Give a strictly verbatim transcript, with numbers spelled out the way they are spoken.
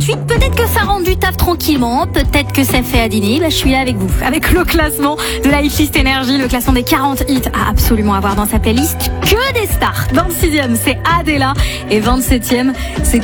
Peut-être que ça rend du taf tranquillement, peut-être que ça fait à dîner. Bah, je suis là avec vous, avec le classement de la Hitlist Énergie, le classement des quarante hits à absolument avoir dans sa playlist. Que des stars. vingt-sixième, c'est Adela. Et vingt-septième, c'est